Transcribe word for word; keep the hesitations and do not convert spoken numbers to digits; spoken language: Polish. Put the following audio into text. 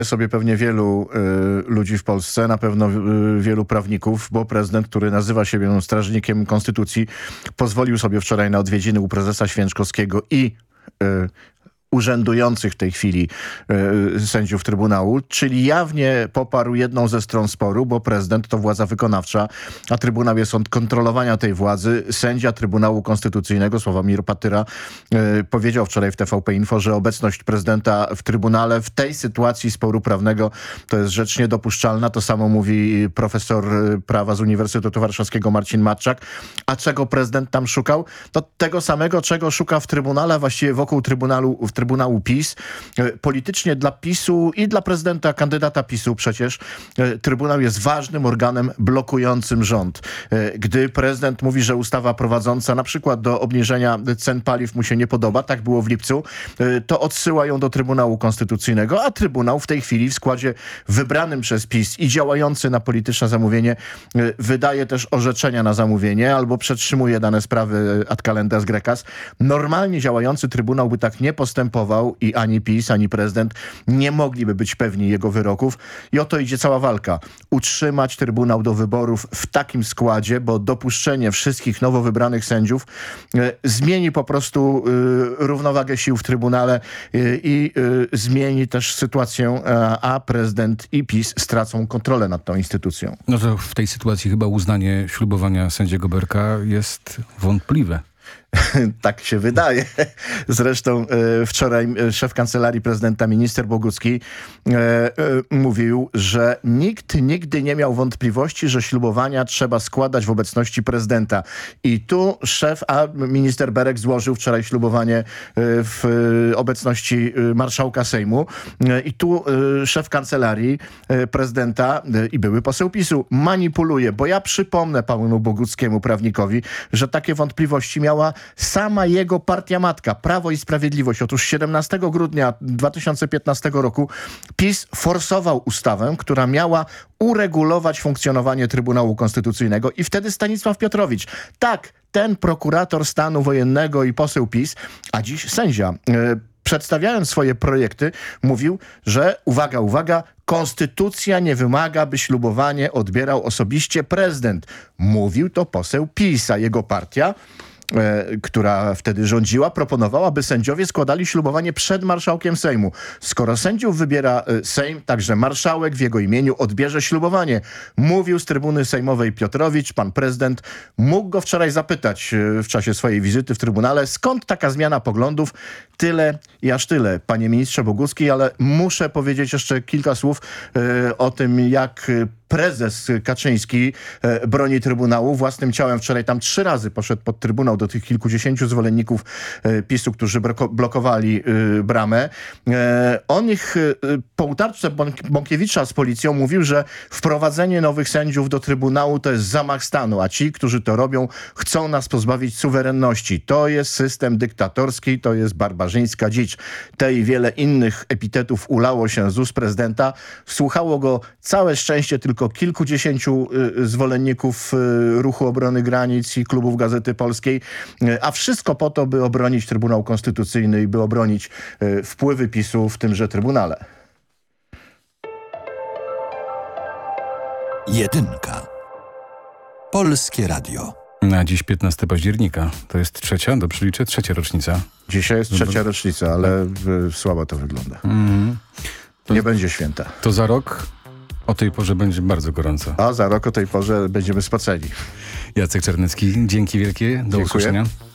sobie pewnie wielu y, ludzi w Polsce, na pewno y, wielu prawników, bo prezydent, który nazywa siebie strażnikiem konstytucji, pozwolił sobie wczoraj na odwiedziny u prezesa Święczkowskiego i y, urzędujących w tej chwili y, sędziów Trybunału, czyli jawnie poparł jedną ze stron sporu, bo prezydent to władza wykonawcza, a Trybunał jest od kontrolowania tej władzy. Sędzia Trybunału Konstytucyjnego Sławomir Patyra y, powiedział wczoraj w T V P Info, że obecność prezydenta w Trybunale w tej sytuacji sporu prawnego to jest rzecz niedopuszczalna. To samo mówi profesor prawa z Uniwersytetu Warszawskiego Marcin Matczak. A czego prezydent tam szukał? To tego samego, czego szuka w Trybunale, właściwie wokół Trybunału, w Trybunału PiS. Politycznie dla PiSu i dla prezydenta, kandydata PiSu przecież Trybunał jest ważnym organem blokującym rząd. Gdy prezydent mówi, że ustawa prowadząca na przykład do obniżenia cen paliw mu się nie podoba, tak było w lipcu, to odsyła ją do Trybunału Konstytucyjnego, a Trybunał w tej chwili w składzie wybranym przez PiS i działający na polityczne zamówienie wydaje też orzeczenia na zamówienie albo przetrzymuje dane sprawy ad calendas grecas. Normalnie działający Trybunał by tak nie postępował i ani PiS, ani prezydent nie mogliby być pewni jego wyroków. I o to idzie cała walka. Utrzymać Trybunał do wyborów w takim składzie, bo dopuszczenie wszystkich nowo wybranych sędziów y, zmieni po prostu y, równowagę sił w Trybunale y, i y, zmieni też sytuację, a, a prezydent i PiS stracą kontrolę nad tą instytucją. No to w tej sytuacji chyba uznanie ślubowania sędziego Berka jest wątpliwe. Tak się wydaje. Zresztą e, wczoraj szef Kancelarii Prezydenta, minister Bogucki e, e, mówił, że nikt nigdy nie miał wątpliwości, że ślubowania trzeba składać w obecności prezydenta. I tu szef, a minister Berek złożył wczoraj ślubowanie e, w e, obecności e, marszałka Sejmu. E, I tu e, szef Kancelarii e, Prezydenta e, i były poseł PiSu manipuluje, bo ja przypomnę panu Boguckiemu, prawnikowi, że takie wątpliwości miała sama jego partia matka, Prawo i Sprawiedliwość. Otóż siedemnastego grudnia dwa tysiące piętnastego roku PiS forsował ustawę, która miała uregulować funkcjonowanie Trybunału Konstytucyjnego i wtedy Stanisław Piotrowicz, tak, ten prokurator stanu wojennego i poseł PiS, a dziś sędzia, yy, przedstawiając swoje projekty, mówił, że uwaga, uwaga, konstytucja nie wymaga, by ślubowanie odbierał osobiście prezydent. Mówił to poseł PiS, a jego partia, E, która wtedy rządziła, proponowała, by sędziowie składali ślubowanie przed marszałkiem Sejmu. Skoro sędziów wybiera e, Sejm, także marszałek w jego imieniu odbierze ślubowanie. Mówił z trybuny sejmowej Piotrowicz, pan prezydent mógł go wczoraj zapytać e, w czasie swojej wizyty w Trybunale, skąd taka zmiana poglądów? Tyle i aż tyle, panie ministrze Bogucki, ale muszę powiedzieć jeszcze kilka słów e, o tym, jak prezes Kaczyński e, broni Trybunału. Własnym ciałem wczoraj tam trzy razy poszedł pod Trybunał do tych kilkudziesięciu zwolenników e, PiSu, którzy broko, blokowali e, bramę. E, on ich e, po utarczce Bąkiewicza z policją mówił, że wprowadzenie nowych sędziów do Trybunału to jest zamach stanu, a ci, którzy to robią, chcą nas pozbawić suwerenności. To jest system dyktatorski, to jest barbarzyńska dzicz. Te i wiele innych epitetów ulało się z ust prezydenta. Słuchało go całe szczęście tylko kilkudziesięciu y, zwolenników y, Ruchu Obrony Granic i klubów Gazety Polskiej, y, a wszystko po to, by obronić Trybunał Konstytucyjny i by obronić y, wpływy PiSu w tymże Trybunale. Jedynka. Polskie Radio. Na dziś piętnastego października. To jest trzecia, dobrze liczę, trzecia rocznica. Dzisiaj jest trzecia rocznica, ale y, słabo to wygląda. Mm. To nie będzie święta. To za rok o tej porze będzie bardzo gorąco. A za rok o tej porze będziemy spoceni. Jacek Czarnecki, dzięki wielkie. Do Dziękuję. usłyszenia.